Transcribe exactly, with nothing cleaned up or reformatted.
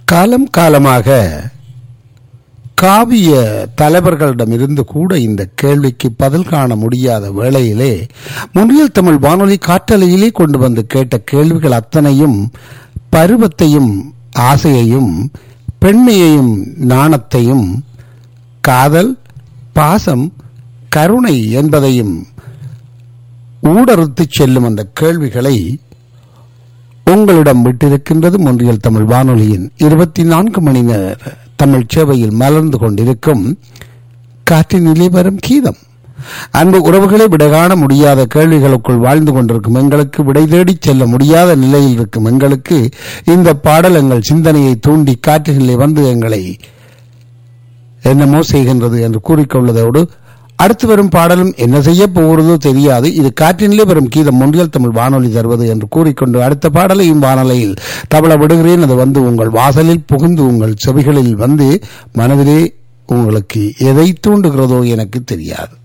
காலம் காலமாக காவிய தலைவர்களிடமிருந்து கூட இந்த கேள்விக்கு பதில் காண முடியாத வேளையிலே முன்னில் தமிழ் வானொலி காற்றலையிலே கொண்டு வந்து கேட்ட கேள்விகள் அத்தனையும் பருவத்தையும் ஆசையையும் பெண்மையையும் நாணத்தையும் காதல் பாசம் கருணை என்பதையும் ஊடறுத்து செல்லும் அந்த கேள்விகளை உங்களிடம் விட்டிருக்கின்றது முன்னில் தமிழ் வானொலியின் இருபத்தி நான்கு மணி நேர தமிழ் சேவையில் மலர்ந்து கொண்டிருக்கும் காற்றினிலே வரும் கீதம். அன்பு உறவுகளை விடகாண முடியாத கேள்விகளுக்குள் வாழ்ந்து கொண்டிருக்கும் எங்களுக்கு விடை தேடி செல்ல முடியாத நிலையில் இருக்கும் எங்களுக்கு இந்த பாடல் எங்கள் சிந்தனையை தூண்டி காற்றினிலே வந்து எங்களை என்னமோ செய்கின்றது என்று கூறிக்கொள்வதோடு அடுத்து வரும் பாடலும் என்ன செய்ய போகிறதோ தெரியாது. இது காற்றினிலே வரும் கீதம் முன்னில் தமிழ் வானொலி தருவது என்று கூறிக்கொண்டு அடுத்த பாடலையும் வானொலியில் தவள விடுகிறேன். அது வந்து உங்கள் வாசலில் புகுந்து உங்கள் செவிகளில் வந்து மனதிலே உங்களுக்கு எதை தூண்டுகிறதோ எனக்கு தெரியாது.